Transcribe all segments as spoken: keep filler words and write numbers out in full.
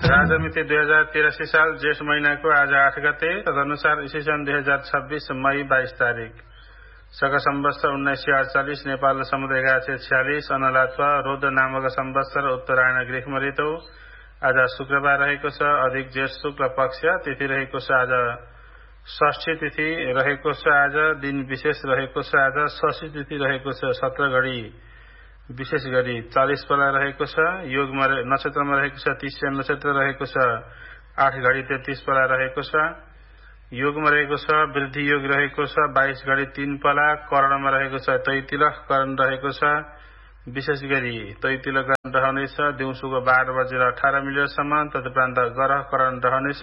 राजमिति दुई हजार तिरासी साल जेठ महीनाको आज आठ गते, तदनुसार ईस्वी सन् दुई हजार छब्बीस मई बाइस तारिक, शक सम्वत्सर उन्नाइस सय अडचालिस, नेपाल समुद्र एघार सय छ्यालिस, अनलात्वा रौद्र नामक सम्वत्सर उत्तरायण ग्रीष्म ऋतु आज शुक्रबार रहेको छ। अधिक जेठ शुक्ल पक्ष तिथि रहेको छ आज षष्ठी तिथि रहेको छ आज। दिन विशेष रहेको छ आज षष्ठी तिथि रहेको छ। सत्र घडी विशेष गरी चालीस पला रहेको छ। योगमा नक्षत्रमा रहेको छ तीसय नक्षत्र रहेको छ। आठ घडी तेत्तीस पला रहेको छ। योगमा रहेको छ वृद्धि योग रहेको छ बाइस घडी तीन पला। करणमा रहेको छ तैतिलख करण रहेको छ। विशेष गरी तैतिलख करण रहनेछ दिउँसोको बाह्र बजेर अठार मिनटसम्म। तदुपरान्त गरह करण रहनेछ।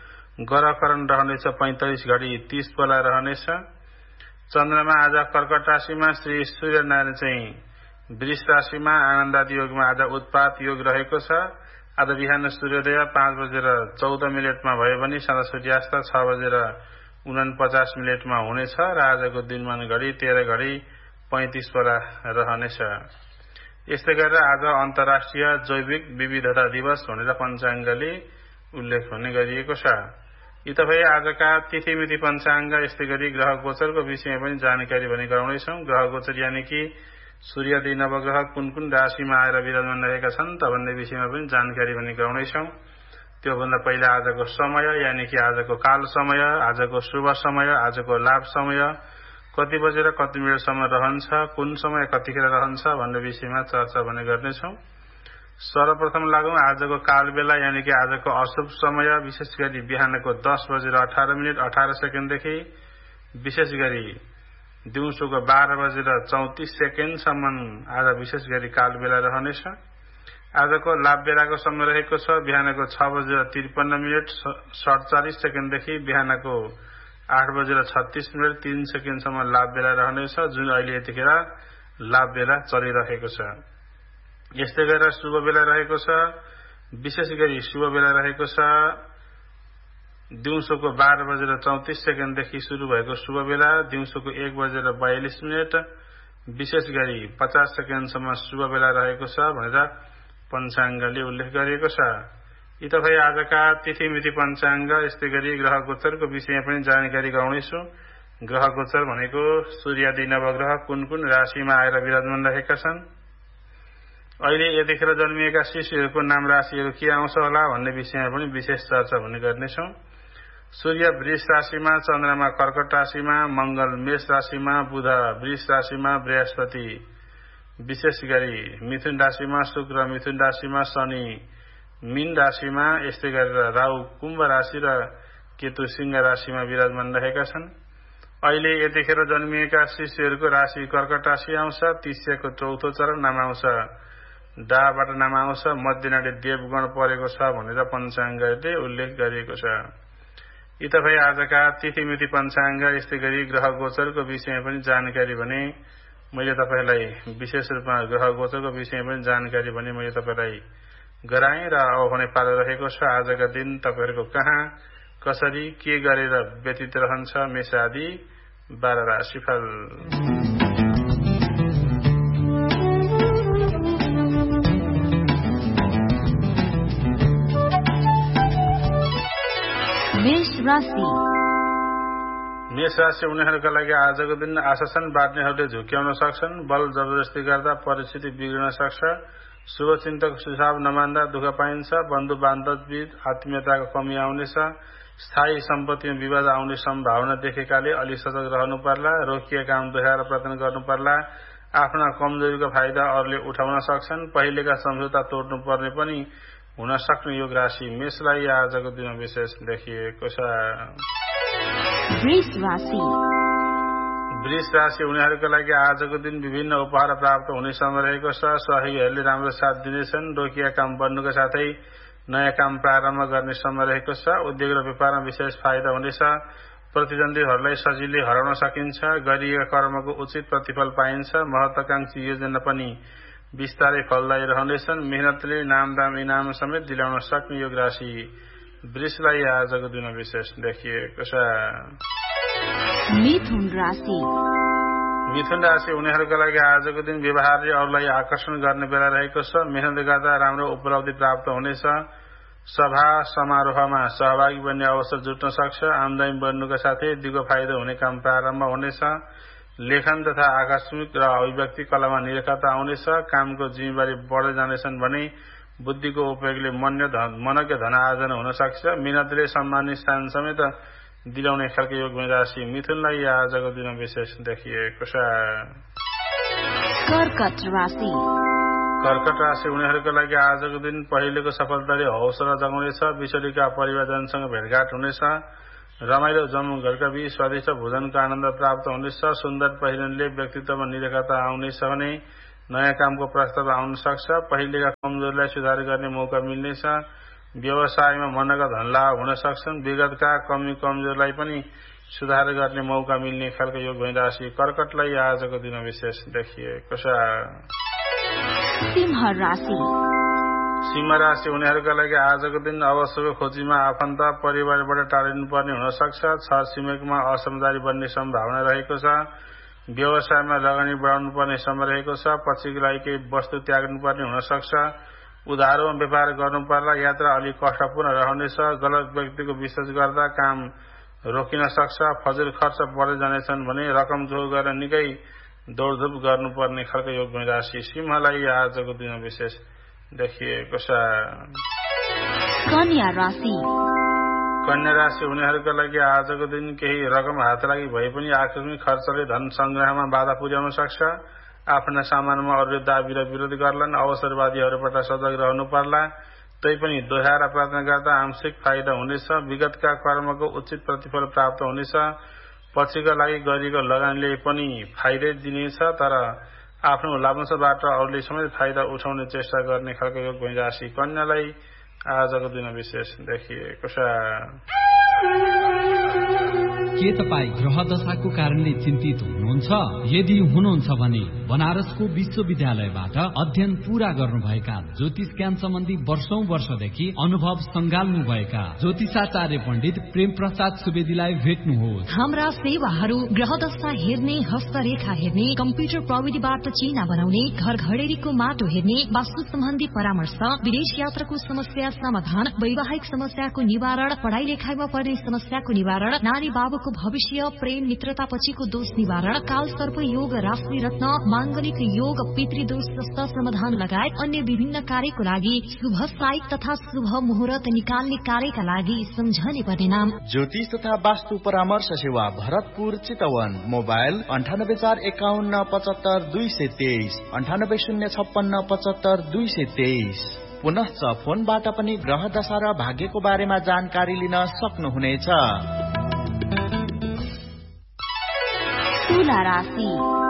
गरह करण रहनेछ पैंतालिस घडी तीस पला रहनेछ। चन्द्रमा आज कर्कट राशिमा, श्री सूर्य नारायण चाहिँ वृष राशिमा, आनन्दादि योगमा आज उत्पात योग रहेको छ। आज बिहान सूर्योदय पाँच बजेर चौध मिनटमा भयो भने साँझ सूर्यास्त छ बजेर उनपचास मिनटमा हुनेछ र आजको दिनमान घडी तेह्र घडी पैंतिस पला रहनेछ। यस्तै गरेर आज अन्तर्राष्ट्रिय जैविक विविधता दिवस भनेर पञ्चाङ्गले उल्लेख हुने गरिएको छ। यी तपाईँ आजका तिथिमिति पञ्चाङ्ग यस्तै गरी ग्रह गोचरको विषयमा पनि जानकारी भने गराउनेछौँ। ग्रह गोचर यानि कि सूर्यादि नवग्रह कुन कुन राशिमा आएर विराजमान रहेका छन् त भन्ने विषयमा पनि जानकारी भने गराउनेछौँ। त्योभन्दा पहिला आजको समय यानि कि आजको काल समय, आजको शुभ समय, आजको लाभ समय कति बजेर कति मिनटसम्म रहन्छ, कुन समय कतिखेर रहन्छ भन्ने विषयमा चर्चा भने गर्नेछौँ। सर्वप्रथम लागौं आजको काल बेला यानि कि आजको अशुभ समय, विशेष गरी बिहानको दस बजेर अठार मिनट अठार सेकेन्डदेखि विशेष गरी दिउँसोको बाह्र बजेर चौतिस सेकेन्डसम्म आज विशेष गरी काल बेला रहनेछ। आजको लाभ बेलाको समय रहेको छ बिहानको छ बजेर त्रिपन्न मिनट सडचालिस सेकेन्डदेखि बिहानको आठ बजेर छत्तीस मिनट तीन सेकेन्डसम्म लाभ बेला रहनेछ, जुन अहिले यतिखेर लाभ बेला चलिरहेको छ। यस्तै गरेर शुभ बेला रहेको छ। विशेष गरी शुभ बेला रहेको छ दिउँसोको बाह्र बजेर चौतिस सेकेन्डदेखि शुरू भएको शुभ बेला दिउँसोको एक बजेर बयालिस मिनट विशेष गरी पचास सेकेन्डसम्म शुभ बेला रहेको छ भनेर पञ्चाङ्गले उल्लेख गरिएको छ। यी तपाईँ आजका तिथिमिति पञ्चाङ्ग यस्तै गरी ग्रह गोचरको विषयमा पनि जानकारी गराउनेछु। ग्रह गोचर भनेको सूर्यादि नवग्रह कुन कुन राशिमा आएर विराजमान रहेका छन्, अहिले यतिखेर जन्मिएका शिशुहरूको नाम राशिहरू के आउँछ होला भन्ने विषयमा पनि विशेष चर्चा भने गर्नेछौँ। सूर्य वृष राशिमा, चन्द्रमा कर्कट राशिमा, मंगल मेष राशिमा, बुध वृष राशिमा, बृहस्पति विशेष गरी मिथुन राशिमा, शुक्र मिथुन राशिमा, शनि मीन राशिमा, यस्तै गरेर राहु कुम्भ राशि र केतु सिंह राशिमा विराजमान रहेका छन्। अहिले यतिखेर जन्मिएका शिशुहरूको राशि कर्कट राशि आउँछ। तिस्यको चौथो चरण नाम आउँछ, डाबाट नाम आउँछ, मध्यनाडी देवगण परेको छ भनेर पञ्चाङ्गले उल्लेख गरिएको छ। यी तपाईँ आजका तिथिमिति पञ्चाङ्ग यस्तै गरी ग्रह गोचरको विषयमा पनि जानकारी भने मैले तपाईँलाई विशेष रूपमा ग्रह गोचरको विषयमा पनि जानकारी भने मैले तपाईँलाई गराएँ र अब भने पालो रहेको छ आजका दिन तपाईँहरूको कहाँ कसरी के गरेर व्यतीत रहन्छ मेष आदि बाह्र राशिफल। मेष राशि मेष राशि उनीहरूका लागि आजको दिन आशासन बाँड्नेहरूले झुक्याउन सक्छन्। बल जबरजस्ती गर्दा परिस्थिति बिग्रन सक्छ। शुभचिन्तक सुझाव नमान्दा दुःख पाइन्छ। बन्धु बान्धव बीच आत्मीयताको कमी आउनेछ। स्थायी सम्पत्तिमा विवाद आउने सम्भावना देखेकाले अलि सजग रहनु पर्ला। रोकिएका काम दोहोऱ्याएर प्रयत्न गर्नु पर्ला। आफ्ना कमजोरीको फाइदा अरूले उठाउन सक्छन्। पहिलेका सम्झौता तोड्नु पर्ने पनि हुन सक्ने योग राशि मेषलाई आजको दिनमा विशेष देखिएको छ। वृष राशि वृष राशि उनीहरूका लागि आजको दिन विभिन्न उपहार प्राप्त हुने समय रहेको छ। सहयोगीहरूले राम्रो साथ दिनेछन्। रोकिएका काम बन्नुका साथै नयाँ काम प्रारम्भ गर्ने समय रहेको छ। उद्योग र व्यापारमा विशेष फाइदा हुनेछ। प्रतिद्वन्दीहरूलाई सजिलै हराउन सकिन्छ। गरिएका कर्मको उचित प्रतिफल पाइन्छ। महत्वाकांक्षी योजना पनि विस्तारै फलदायी रहनेछन्। मेहनतले नामदाम इनाम समेत दिलाउन सक्ने योग राशि वृषलाई आजको दिनमा विशेष देखिएको छ। मिथुन राशि मिथुन राशि उनीहरूका लागि आजको दिन व्यवहारले अरूलाई आकर्षण गर्ने बेला रहेको छ। मेहनत गर्दा राम्रो उपलब्धि प्राप्त हुनेछ। सभा समारोहमा सहभागी बन्ने अवसर जुट्न सक्छ। आमदानी बढ्नुका साथै दिगो फाइदा हुने काम प्रारम्भ हुनेछ। लेखन तथा आकस्मिक र अभिव्यक्ति कलामा निरक्षरता आउनेछ। कामको जिम्मेवारी बढ्दै जानेछन् भने बुद्धिको उपयोगले मनज्ञ धन आर्जन हुन सक्छ। मिहिनेतले सम्मानित स्थान समेत दिलाउने खालको योग हुने राशि मिथुनलाई आजको दिन विशेष देखिएको छ। कर्कट राशि कर्कट राशि उनीहरूका लागि आजको दिन पहिलेको सफलताले हौसला जगाउनेछ। बिछोडीका परिवारजनसँग भेटघाट हुनेछ। रमाइलो जम्मू घरका बीच स्वादिष्ट भोजनको आनन्द प्राप्त हुनेछ। सुन्दर पहिरनले व्यक्तित्वमा निरक्षरता आउनेछ भने नयाँ कामको प्रस्ताव आउन सक्छ। पहिलेका कमजोरीलाई सुधार गर्ने मौका मिल्नेछ। व्यवसायमा मनका धनलाभ हुन सक्छन्। विगतका कमी कमजोरीलाई पनि सुधार गर्ने मौका मिल्ने खालको योग भई राशि कर्कटलाई आजको दिन विशेष देखिएको छ। सिंह राशि सिंह राशि उनीहरूका लागि आजको दिन अवसरको खोजीमा आफन्त परिवारबाट टाढिनुपर्ने हुन सक्छ। छर छिमेकमा असमझदारी बन्ने सम्भावना रहेको छ। व्यवसायमा लगानी बढाउनु पर्ने समय रहेको छ। पछिको लागि केही वस्तु त्याग्नुपर्ने हुन सक्छ। उधारोमा व्यापार गर्नु पर्ला। यात्रा अलि कष्टपूर्ण रहनेछ। गलत व्यक्तिको विश्वास गर्दा काम रोकिन सक्छ। फजुल खर्च बढ्दै जानेछन् भने रकम जोड गरेर निकै दौडधुप गर्नुपर्ने खालको योग भई राशि सिंहलाई आजको दिन विशेष देखिएको छ। कन्या राशि कन्या राशि उनीहरूका लागि आजको दिन केही रकम हात लागि भए पनि आकस्मिक खर्चले धन संग्रहमा बाधा पुर्याउन सक्छ। आफ्ना सामानमा अरूले दाबी र विरोध गर्लान्। अवसरवादीहरूबाट सजग रहनु पर्ला। तैपनि दोहोऱ्याएर प्रार्थना गर्दा आंशिक फाइदा हुनेछ। विगतका कर्मको उचित प्रतिफल प्राप्त हुनेछ। पछिका लागि गरिएको लगानीले पनि फाइदा दिनेछ। तर आफ्नो लाभांशबाट अरूले समेत फाइदा उठाउने चेष्टा गर्ने खालको योग भई राशि कन्यालाई आजको दिन विशेष देखिएको छ। के तपाईँ ग्रह दशाको कारणले चिन्तित हुनुहुन्छ? यदि हुनुहुन्छ भने बनारसको विश्वविद्यालयबाट अध्ययन पूरा गर्नुभएका ज्योतिष ज्ञान सम्बन्धी वर्षौं वर्षदेखि अनुभव संगाल्नु भएका ज्योतिषाचार्य पण्डित प्रेम प्रसाद सुवेदीलाई भेट्नुहोस्। हाम्रा सेवाहरू ग्रह दशा हेर्ने, हस्तरेखा हेर्ने, कम्प्युटर प्रविधिबाट चिना बनाउने, घर घडेरीको माटो हेर्ने, वास्तु सम्बन्धी परामर्श, विदेश यात्राको समस्या समाधान, वैवाहिक समस्याको निवारण, पढ़ाई लेखाइमा पर्ने समस्याको निवारण, नारी बाबुको भविष्य, प्रेम मित्रता पछिको दोष निवारण, काल सर्प योग, राशि रत्न, मांगलिक योग, पितृदोष जस्ता समाधान लगायत अन्य विभिन्न कार्यको लागि शुभ साइट तथा शुभ मुहूर्त निकाल्ने कार्यका लागि सम्झने पर्ने नाम ज्योतिष तथा वास्तु परामर्श सेवा भरतपुर चितवन। मोबाइल अन्ठानब्बे चार एकाउन्न पचहत्तर दुई सय तेइस अन्ठानब्बे शून्य छप्पन्न पचहत्तर दुई सय तेइस। पुनश्च फोनबाट पनि ग्रह दशा र भाग्यको बारेमा जानकारी लिन सक्नुहुनेछ। तुला राशि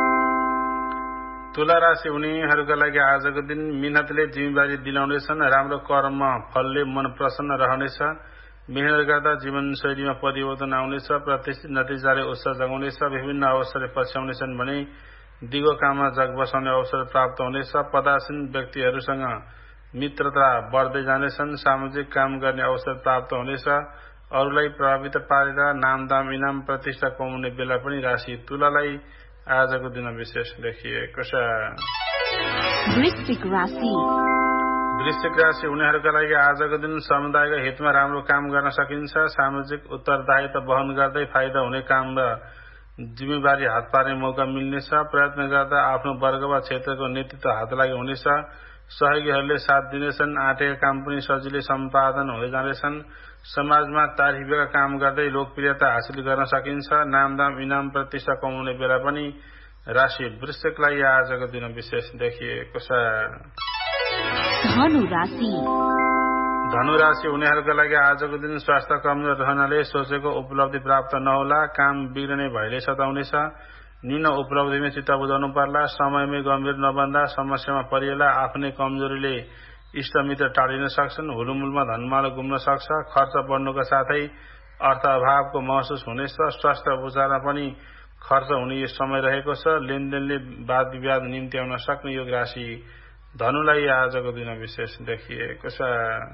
तुला राशि उनीहरूका लागि आजको दिन मिहिनेतले जिम्मेवारी दिलाउनेछन्। राम्रो कर्म फलले मन प्रसन्न रहनेछ। मिहिनेत गर्दा जीवनशैलीमा परिवर्तन आउनेछ। प्रतिष्ठित नतिजाले उत्साह जगाउनेछ। विभिन्न अवसरले पछ्याउनेछन् भने दिगो काममा जग बसाउने अवसर प्राप्त हुनेछ। पदासीन व्यक्तिहरूसँग मित्रता बढ्दै जानेछन्। सामाजिक काम गर्ने अवसर प्राप्त हुनेछ। अरूलाई प्रभावित पारेर नामदाम इनाम प्रतिष्ठा कमाउने बेला पनि राशि तुलालाई आजको दिन विशेष देखिएको छ। वृश्चिक राशि वृश्चिक राशि उनीहरूका लागि आजको दिन समुदायको हितमा राम्रो काम गर्न सकिन्छ। सामाजिक उत्तरदायित्व वहन गर्दै फाइदा हुने काम र जिम्मेवारी हात पार्ने मौका मिल्नेछ। प्रयत्न गर्दा आफ्नो वर्ग वा क्षेत्रको नेतृत्व हात लागि हुनेछ। सहयोगीहरूले साथ दिनेछन्। आँटेका काम पनि सजिलै सम्पादन हुँदै जानेछन्। समाजमा तारिफका काम गर्दै लोकप्रियता हासिल गर्न सकिन्छ। नामदाम इनाम प्रतिष्ठा कमाउने बेला पनि राशि वृश्चिकलाई आजको दिन विशेष देखिएको छ। धनु राशि धनु राशि उनीहरूका लागि आजको दिन स्वास्थ्य कमजोर रहनाले सोचेको उपलब्धि प्राप्त नहोला। काम बिग्रने भएले सताउनेछ। न्यून उपलब्धिमै चित्त बुझाउनु पर्ला। समयमै गम्भीर नबन्दा समस्यामा परिएला। आफ्नै कमजोरीले इष्टमित्र टाढिन सक्छन्। हुलुमुलमा धनमाल घुम्न सक्छ। खर्च बढ्नुका साथै अर्थ अभावको महसुस हुनेछ। स्वास्थ्य उपचारमा पनि खर्च हुने यो समय रहेको छ। लेनदेनले वाद विवाद निम्ति आउन सक्ने योग राशि धनुलाई आजको दिन विशेष देखिएको छ।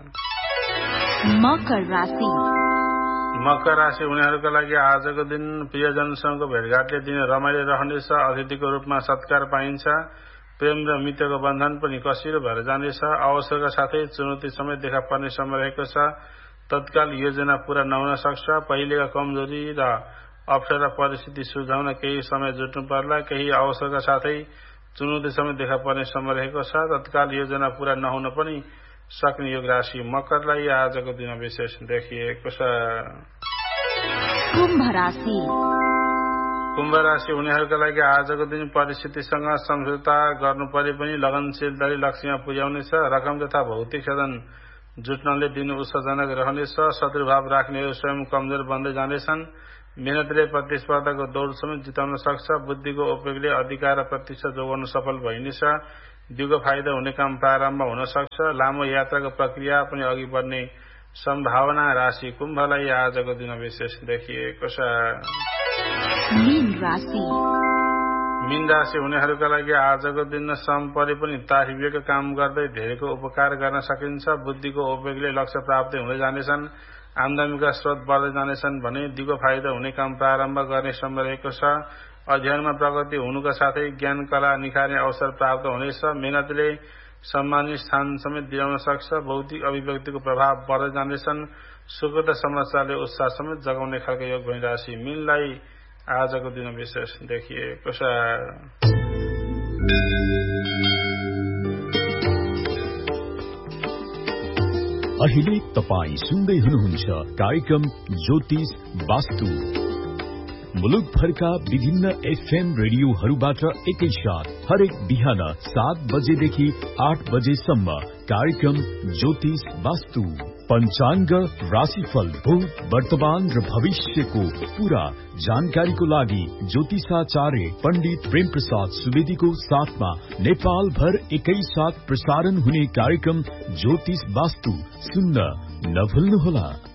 मकर राशि मकर राशि उनीहरूका लागि आजको दिन प्रियजनसँगको भेटघाटले दिन रमाइलो रहनेछ। अतिथिको रूपमा सत्कार पाइन्छ। प्रेम र मित्रको बन्धन पनि कसिलो भएर जानेछ। अवसरका साथै चुनौती समेत देखा पर्ने समय रहेको छ। तत्काल योजना पूरा नहुन सक्छ। पहिलेका कमजोरी र अप्ठ्यारा परिस्थिति सुल्झाउन केही समय जुट्नु पर्ला। केही अवसरका साथै चुनौती समेत देखा पर्ने समय रहेको छ। तत्काल योजना पूरा नहुन पनि सक्ने योग राशि मकरलाई आजको दिन विशेष देखिएको छ। कुम्भ राशि कुम्भ राशि हुनेहरूका लागि आजको दिन परिस्थितिसँग सम्झौता गर्नु परे पनि लगनशीलताले लक्ष्यमा पुर्याउनेछ। रकम तथा भौतिक साधन जुट्नले दिन उत्साहजनक रहनेछ। शत्रुभाव राख्नेहरू स्वयं कमजोर बन्दै जानेछन्। मेहनतले प्रतिस्पर्धाको दौड समेत जिताउन सक्छ। बुद्धिको उपयोगले अधिकार र प्रतिष्ठा जोगाउन सफल भइनेछ। दिगो फाइदा हुने काम प्रारम्भ हुन सक्छ। लामो यात्राको प्रक्रिया पनि अघि बढ्ने सम्भावना राशि कुम्भलाई आजको दिन विशेष देखिएको छ। मीन राशि मीन राशि हुनेहरूका लागि आजको दिन श्रम परे पनि तारिफिएको काम गर्दै धेरैको उपकार गर्न सकिन्छ। बुद्धिको उपयोगले लक्ष्य प्राप्ति हुँदै जानेछन्। आमदामीका स्रोत बढ्दै जानेछन् भने दिगो फाइदा हुने काम प्रारम्भ गर्ने समय रहेको छ। अध्ययनमा प्रगति हुनुका साथै ज्ञान कला निखार्ने अवसर प्राप्त हुनेछ। मेहनतले सम्मानित स्थान समेत दिलाउन सक्छ। बौद्धिक अभिव्यक्तिको प्रभाव बढ्दै जानेछन्। सुखद समस्याले उत्साह समेत जगाउने खालको योग भनी राशि मीनलाई आजको दिन विशेष देखिएको छ। अहिले तपाई सुन्दै हुनुहुन्छ कार्यक्रम ज्योतिष वास्तु। मुलुकभरका विभिन्न एफएम रेडियोहरूबाट एकैसाथ हरेक बिहान सात बजेदेखि आठ बजेसम्म कार्यक्रम ज्योतिष वास्तु। पञ्चाङ्ग, राशिफल, भूत, वर्तमान र भविष्यको पूरा जानकारीको लागि ज्योतिषाचार्य पण्डित प्रेम प्रसाद सुवेदीको साथमा नेपाल भर एकैसाथ प्रसारण हुने कार्यक्रम ज्योतिष वास्तु सुन्न नभुल्नुहोला।